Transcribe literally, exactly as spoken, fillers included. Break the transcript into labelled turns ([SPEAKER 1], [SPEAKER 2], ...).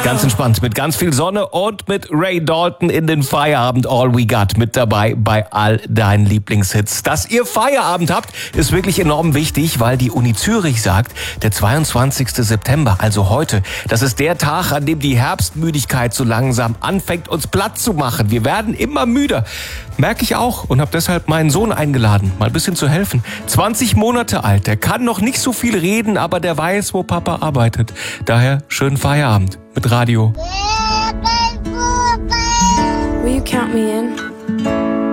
[SPEAKER 1] Ganz entspannt, mit ganz viel Sonne und mit Ray Dalton in den Feierabend All We Got mit dabei bei all deinen Lieblingshits. Dass ihr Feierabend habt, ist wirklich enorm wichtig, weil die Uni Zürich sagt, der zweiundzwanzigster September, also heute, das ist der Tag, an dem die Herbstmüdigkeit so langsam anfängt, uns platt zu machen. Wir werden immer müder. Merke ich auch und habe deshalb meinen Sohn eingeladen, mal ein bisschen zu helfen. zwanzig Monate alt, der kann noch nicht so viel reden, aber der weiß, wo Papa arbeitet. Daher schönen Feierabend mit Radio.
[SPEAKER 2] Will you count me in?